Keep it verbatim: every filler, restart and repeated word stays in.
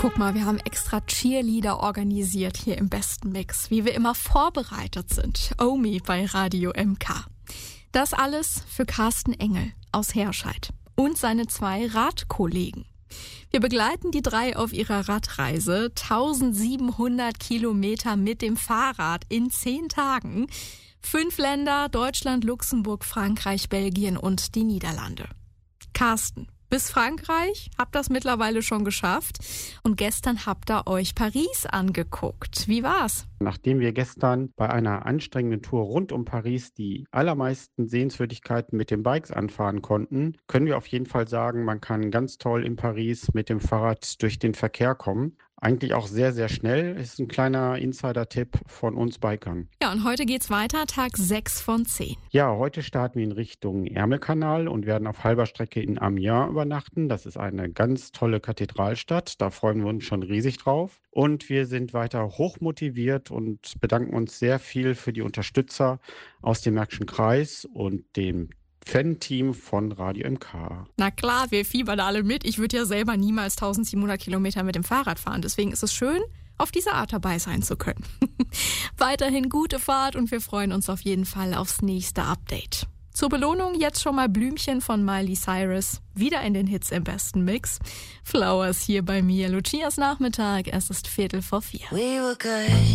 Guck mal, wir haben extra Cheerleader organisiert hier im besten Mix, wie wir immer vorbereitet sind. Omi bei Radio M K. Das alles für Carsten Engel aus Herscheid und seine zwei Radkollegen. Wir begleiten die drei auf ihrer Radreise, eintausendsiebenhundert Kilometer mit dem Fahrrad in zehn Tagen. Fünf Länder, Deutschland, Luxemburg, Frankreich, Belgien und die Niederlande. Carsten, bis Frankreich, habt das mittlerweile schon geschafft. Und gestern habt ihr euch Paris angeguckt. Wie war's? Nachdem wir gestern bei einer anstrengenden Tour rund um Paris die allermeisten Sehenswürdigkeiten mit den Bikes anfahren konnten, können wir auf jeden Fall sagen, man kann ganz toll in Paris mit dem Fahrrad durch den Verkehr kommen. Eigentlich auch sehr, sehr schnell. Ist ein kleiner Insider-Tipp von uns Bikern. Ja, und heute geht's weiter, Tag sechs von zehn. Ja, heute starten wir in Richtung Ärmelkanal und werden auf halber Strecke in Amiens übernachten. Das ist eine ganz tolle Kathedralstadt. Da freuen wir uns schon riesig drauf. Und wir sind weiter hochmotiviert und bedanken uns sehr viel für die Unterstützer aus dem Märkischen Kreis und dem Fan-Team von Radio M K. Na klar, wir fiebern alle mit. Ich würde ja selber niemals eintausendsiebenhundert Kilometer mit dem Fahrrad fahren. Deswegen ist es schön, auf diese Art dabei sein zu können. Weiterhin gute Fahrt und wir freuen uns auf jeden Fall aufs nächste Update. Zur Belohnung jetzt schon mal Blümchen von Miley Cyrus. Wieder in den Hits im besten Mix. Flowers hier bei mir. Lucias Nachmittag. Es ist Viertel vor vier. We were good.